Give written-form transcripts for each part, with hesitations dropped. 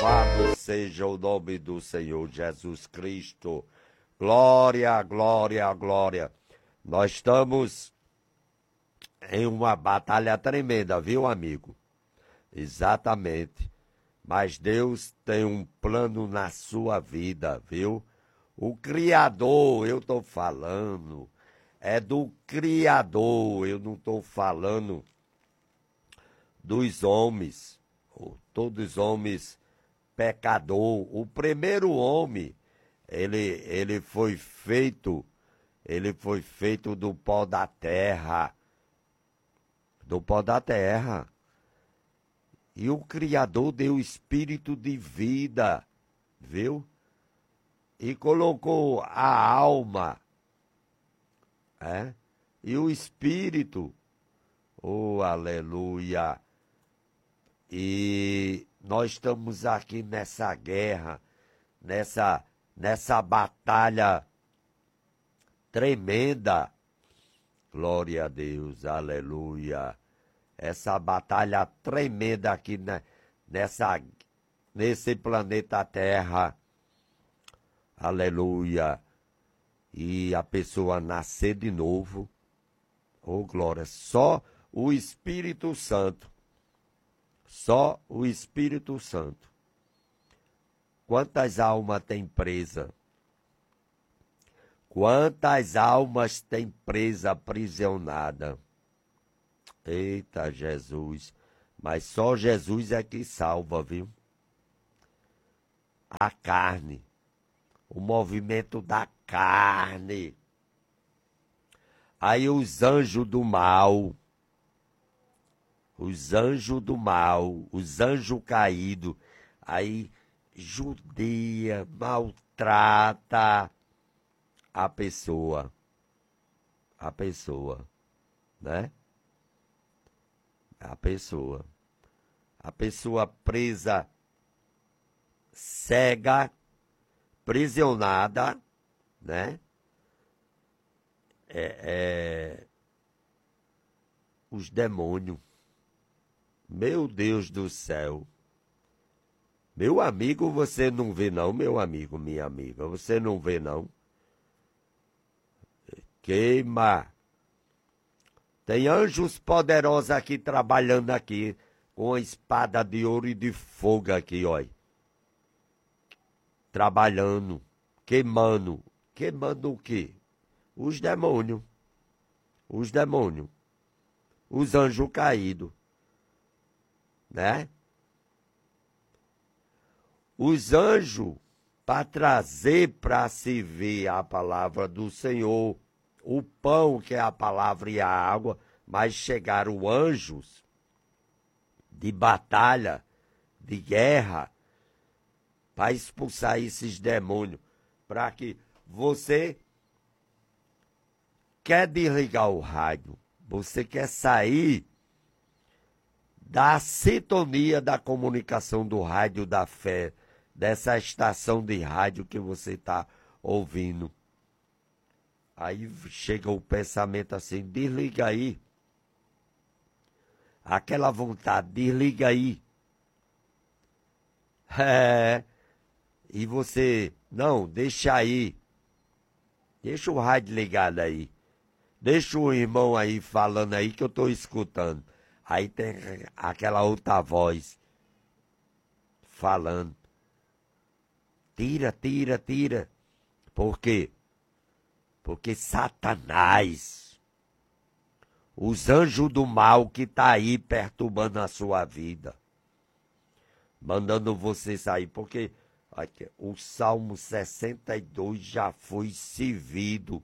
Louvado seja o nome do Senhor Jesus Cristo. Glória, glória, glória. Nós estamos em uma batalha tremenda, viu, amigo? Exatamente. Mas Deus tem um plano na sua vida, viu? O Criador, eu estou falando, é do Criador, eu não estou falando dos homens, todos homens pecador. O primeiro homem, ele foi feito do pó da terra, E o Criador deu espírito de vida, viu? E colocou a alma, e o espírito, oh, aleluia. E nós estamos aqui nessa guerra, nessa batalha tremenda. Glória a Deus, aleluia. Essa batalha tremenda aqui nesse planeta Terra. Aleluia. E a pessoa nascer de novo. Oh, glória. Só o Espírito Santo. Só o Espírito Santo. Quantas almas tem presa? Quantas almas tem presa, aprisionada? Eita, Jesus. Mas só Jesus é que salva, viu? A carne. O movimento da carne. Aí os anjos do mal. Os anjos caídos. Aí judia, maltrata a pessoa, né? A pessoa presa, cega, prisionada, né? Os demônios. Meu Deus do céu. Meu amigo, você não vê não, meu amigo, minha amiga, você não vê não. Queima. Tem anjos poderosos aqui trabalhando aqui com a espada de ouro e de fogo aqui, ó. Trabalhando, queimando. Queimando o quê? Os demônios. Os anjos caídos, né? Os anjos, para trazer para se ver a palavra do Senhor, o pão que é a palavra e a água, mas chegaram anjos de batalha, de guerra, para expulsar esses demônios, para que você quer desligar o rádio, você quer sair da sintonia da comunicação do rádio da fé, dessa estação de rádio que você está ouvindo. Aí chega o pensamento assim, desliga aí. Aquela vontade, desliga aí. E você, não, deixa aí. Deixa o rádio ligado aí. Deixa o irmão aí falando aí que eu estou escutando. Aí tem aquela outra voz falando. Tira. Por quê? Porque Satanás, os anjos do mal que tá aí perturbando a sua vida, mandando você sair, porque aqui, o Salmo 62 já foi servido.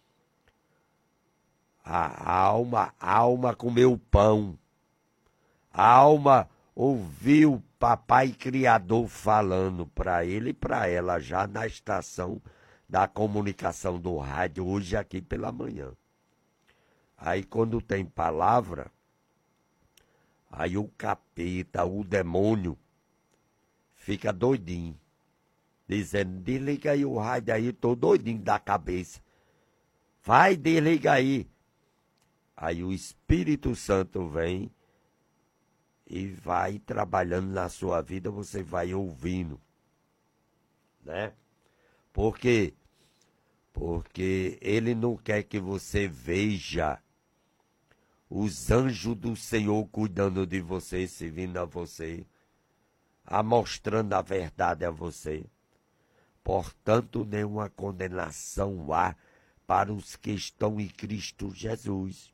A alma comeu pão. A alma ouviu o papai criador falando para ele e para ela já na estação da comunicação do rádio, hoje aqui pela manhã. Aí quando tem palavra, aí o capeta, o demônio, fica doidinho, dizendo, desliga aí o rádio aí, tô doidinho da cabeça. Vai, desliga aí. Aí o Espírito Santo vem e vai trabalhando na sua vida, você vai ouvindo, né? Por quê? Porque ele não quer que você veja os anjos do Senhor cuidando de você, servindo a você, mostrando a verdade a você. Portanto, nenhuma condenação há para os que estão em Cristo Jesus.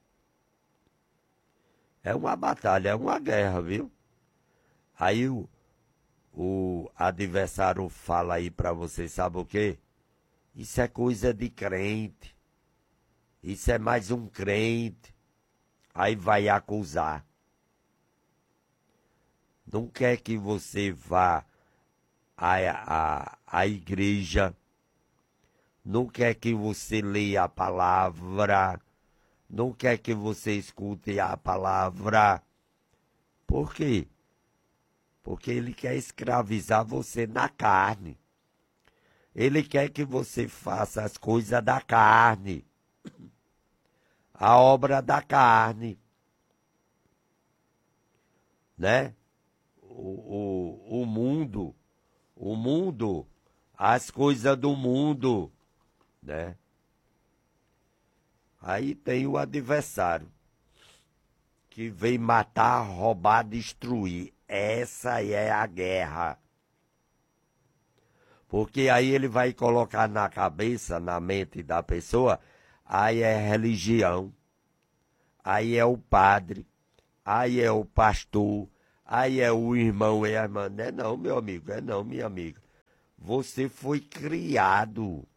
É uma batalha, é uma guerra, viu? Aí o adversário fala aí para você, sabe o quê? Isso é coisa de crente. Isso é mais um crente. Aí vai acusar. Não quer que você vá à igreja. Não quer que você leia a palavra. Não quer que você escute a palavra. Por quê? Porque ele quer escravizar você na carne. Ele quer que você faça as coisas da carne. A obra da carne. Né? O mundo, as coisas do mundo, né? Aí tem o adversário, que vem matar, roubar, destruir. Essa é a guerra. Porque aí ele vai colocar na cabeça, na mente da pessoa, aí é religião, aí é o padre, aí é o pastor, aí é o irmão e a irmã. Não é não, meu amigo, é não, minha amiga. Você foi criado.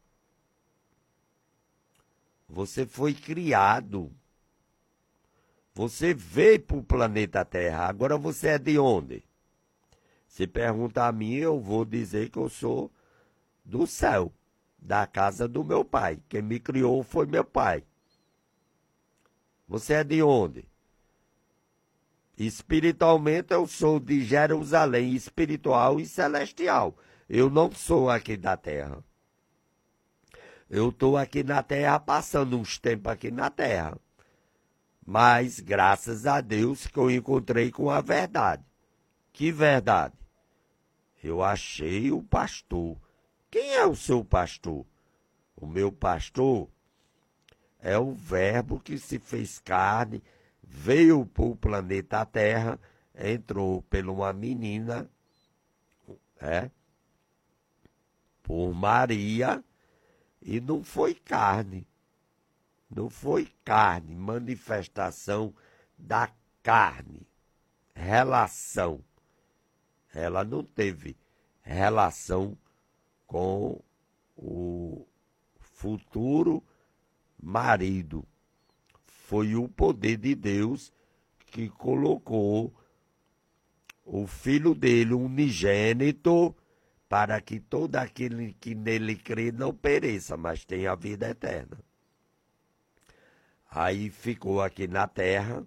Você foi criado. Você veio para o planeta Terra. Agora você é de onde? Se perguntar a mim, eu vou dizer que eu sou do céu, da casa do meu pai. Quem me criou foi meu pai. Você é de onde? Espiritualmente eu sou de Jerusalém, espiritual e celestial. Eu não sou aqui da terra. Eu estou aqui na terra, passando uns tempos aqui na terra. Mas graças a Deus que eu encontrei com a verdade. Que verdade? Eu achei o pastor. Quem é o seu pastor? O meu pastor é o Verbo que se fez carne, veio para o planeta Terra, entrou por uma menina, por Maria, e não foi carne. Não foi carne, manifestação da carne, relação. Ela não teve relação com o futuro marido. Foi o poder de Deus que colocou o filho dele, unigênito, para que todo aquele que nele crê não pereça, mas tenha a vida eterna. Aí ficou aqui na terra,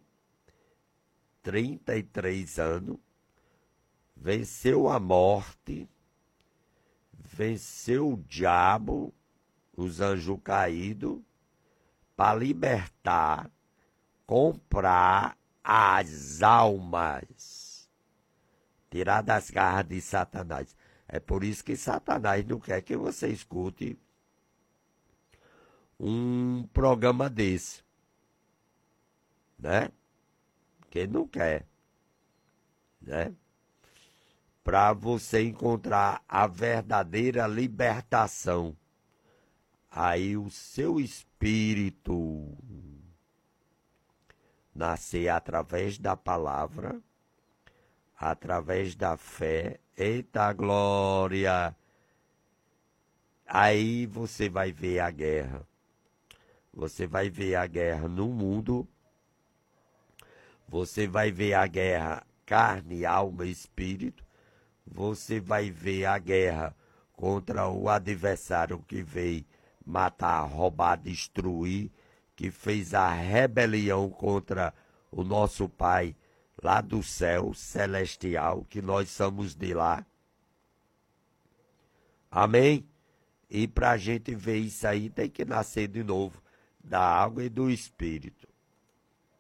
33 anos, venceu a morte, venceu o diabo, os anjos caídos, para libertar, comprar as almas, tirar das garras de Satanás. É por isso que Satanás não quer que você escute um programa desse, né? Que não quer, né? Para você encontrar a verdadeira libertação. Aí o seu espírito nascer através da palavra, através da fé. Eita glória! Aí você vai ver a guerra. Você vai ver a guerra no mundo. Você vai ver a guerra carne, alma e espírito. Você vai ver a guerra contra o adversário que veio matar, roubar, destruir, que fez a rebelião contra o nosso Pai lá do céu celestial, que nós somos de lá. Amém? E para a gente ver isso aí, tem que nascer de novo da água e do Espírito.